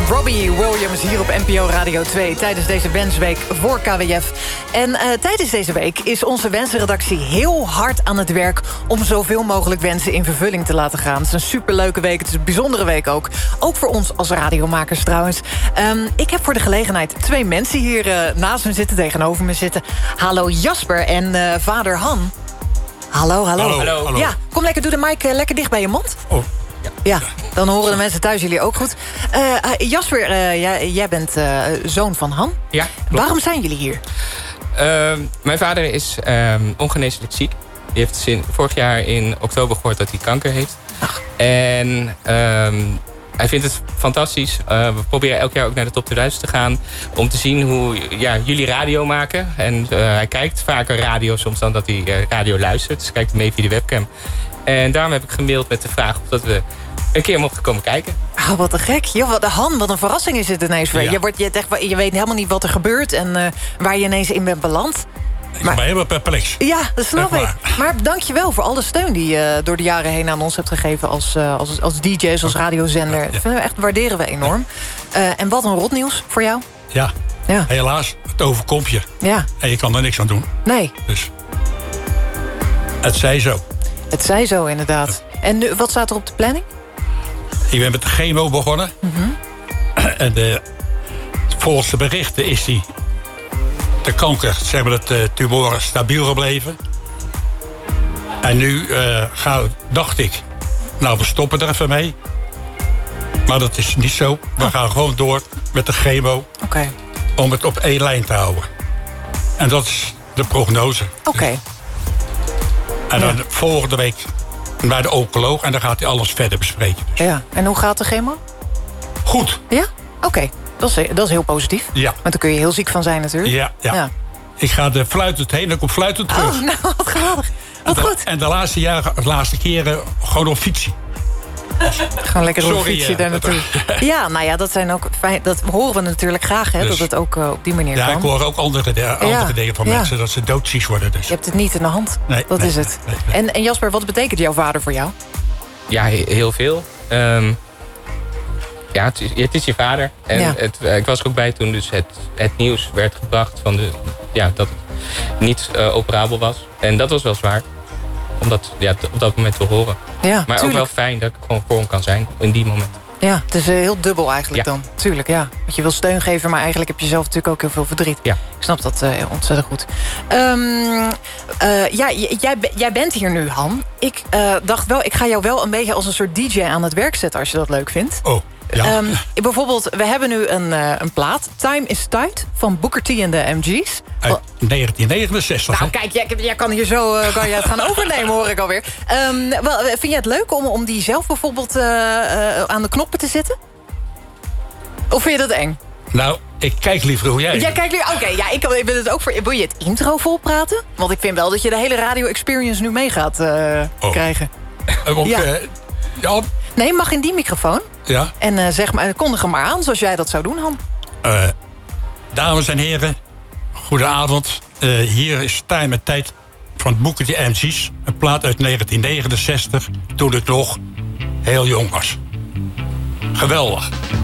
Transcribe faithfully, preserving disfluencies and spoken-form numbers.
Robbie Williams hier op N P O Radio twee... tijdens deze wensweek voor K W F. En uh, tijdens deze week is onze wensenredactie heel hard aan het werk... om zoveel mogelijk wensen in vervulling te laten gaan. Het is een superleuke week, het is een bijzondere week ook. Ook voor ons als radiomakers trouwens. Um, ik heb voor de gelegenheid twee mensen hier uh, naast me zitten... tegenover me zitten. Hallo Jasper en uh, vader Han. Hallo, hallo. Hallo, hallo. hallo. Ja, kom lekker, doe de mic uh, lekker dicht bij je mond. Oh. Ja. ja, dan horen de mensen thuis jullie ook goed. Uh, uh, Jasper, uh, jij, jij bent uh, zoon van Han. Ja, klopt. Waarom zijn jullie hier? Uh, mijn vader is uh, ongeneeslijk ziek. Die heeft sinds vorig jaar in oktober gehoord dat hij kanker heeft. Ach. En uh, hij vindt het fantastisch. Uh, we proberen elk jaar ook naar de top tweeduizend te gaan... om te zien hoe ja, jullie radio maken. En uh, hij kijkt vaker radio soms dan dat hij uh, radio luistert. Dus hij kijkt mee via de webcam. En daarom heb ik gemaild met de vraag of dat we een keer mochten komen kijken. Oh, wat een gek. Joh, wat, Han, wat een verrassing is het ineens voor je. Ja. Je, wordt, je, echt, je weet helemaal niet wat er gebeurt en uh, waar je ineens in bent beland. Ik ben helemaal perplex. Ja, dat snap Echt ik. waar. Maar dank je wel voor alle steun die je door de jaren heen aan ons hebt gegeven... als, uh, als, als D J's, als radiozender. Ja, ja. Dat vinden we echt, waarderen we enorm. Uh, en wat een rotnieuws voor jou. Ja, Ja, helaas, het overkomt je. ja. En je kan er niks aan doen. Nee, Dus het zij zo. het zij zo inderdaad. En nu, wat staat er op de planning? Ik ben met de chemo begonnen. Mm-hmm. En de, volgens de berichten is die de kanker, zeg maar, dat de tumoren stabiel gebleven. En nu uh, gaan, dacht ik, nou, we stoppen er even mee. Maar dat is niet zo. We Oh. gaan gewoon door met de chemo Oké, okay. om het op één lijn te houden. En dat is de prognose. oké. Okay. En dan Ja. volgende week naar de oncoloog en dan gaat hij alles verder bespreken. Dus Ja, en hoe gaat de chemo? goed. Ja? Oké, okay. dat, is, dat is heel positief. Ja. Want daar kun je heel ziek van zijn natuurlijk. Ja, ja. Ja. Ik ga de fluitend heen en ik kom fluitend terug. Oh, nou, wat geweldig. Wat en de, goed. En de laatste jaren, de laatste keren gewoon op fietsen. Gewoon lekker op een Sorry, fietsje eh, daar dat- naartoe. Ja, nou ja, dat, zijn ook fijn, dat horen we natuurlijk graag, hè, Dus- dat het ook uh, op die manier Ja, kan. ik hoor ook andere, de- andere Ja, dingen van ja. mensen dat ze doodziek worden. Dus. Je hebt het niet in de hand. Nee, dat nee, is het. nee, nee. En, en Jasper, wat betekent jouw vader voor jou? Ja, he- heel veel. Um, ja, het is, het is je vader. En Ja. het, uh, ik was er ook bij toen dus het, het nieuws werd gebracht... Van de, ja, dat het niet uh, operabel was. En dat was wel zwaar. Om dat ja, t- op dat moment te horen. Ja, Maar tuurlijk. ook wel fijn dat ik gewoon voor hem kan zijn. In die moment. Ja, het is uh, heel dubbel eigenlijk Ja. dan. Tuurlijk, ja. Want je wil steun geven, maar eigenlijk heb je zelf natuurlijk ook heel veel verdriet. Ja. Ik snap dat uh, ontzettend goed. Um, uh, ja, j- jij, be- jij bent hier nu, Han. Ik uh, dacht wel, ik ga jou wel een beetje als een soort D J aan het werk zetten... als je dat leuk vindt. Oh, ja. Um, bijvoorbeeld, we hebben nu een, uh, een plaat. Time is Tight van Booker T en de M G's. Uit negentien negenenzestig. Nou, hè? kijk, jij, jij kan hier zo uh, kan je het gaan overnemen, hoor ik alweer. Um, wel, vind je het leuk om, om die zelf bijvoorbeeld uh, uh, aan de knoppen te zitten? Of vind je dat eng? Nou, ik kijk liever hoe jij... Jij kijkt nu. Oké, ja, ik, ik ben het ook voor. Wil je het intro volpraten? Want ik vind wel dat je de hele radio experience nu mee gaat uh, Oh. krijgen. Eh, want, Ja. eh, ja, Nee, mag in die microfoon. ja. En uh, zeg maar, kondig hem maar aan zoals jij dat zou doen, Han. Eh, dames en heren, goedenavond. Uh, hier is Time en Tijd van Booker T M G's. Een plaat uit negentien negenenzestig, toen ik nog heel jong was. Geweldig.